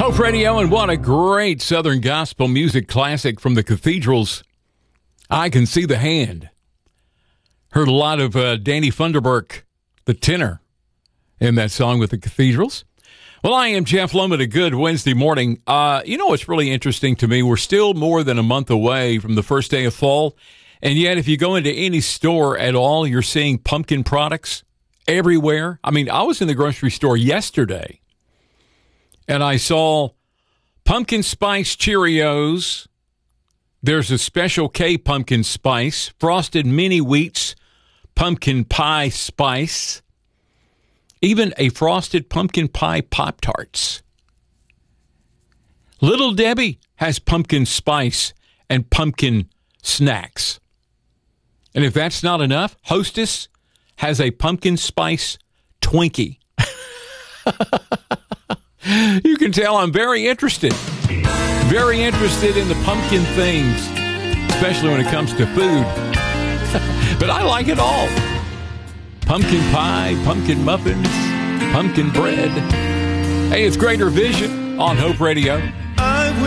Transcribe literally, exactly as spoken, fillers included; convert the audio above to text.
Hope Radio, and what a great Southern gospel music classic from the Cathedrals. I Can See the Hand. Heard a lot of uh, Danny Funderburk, the tenor, in that song with the Cathedrals. Well, I am Jeff Loman. A good Wednesday morning. Uh, you know what's really interesting to me? We're still more than a month away from the first day of fall, and yet if you go into any store at all, you're seeing pumpkin products everywhere. I mean, I was in the grocery store yesterday, and I saw pumpkin spice Cheerios. There's a Special K pumpkin spice, Frosted Mini Wheats pumpkin pie spice, even a Frosted pumpkin pie Pop-Tarts. Little Debbie has pumpkin spice and pumpkin snacks. And if that's not enough, Hostess has a pumpkin spice Twinkie. You can tell I'm very interested. Very interested in the pumpkin things, especially when it comes to food. But I like it all. Pumpkin pie, pumpkin muffins, pumpkin bread. Hey, it's Greater Vision on Hope Radio.